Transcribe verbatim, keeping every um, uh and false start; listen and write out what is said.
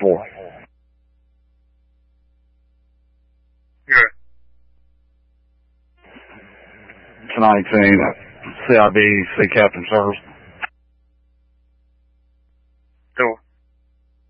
four. Good. It's nineteen. C I B, Sea Captain Service.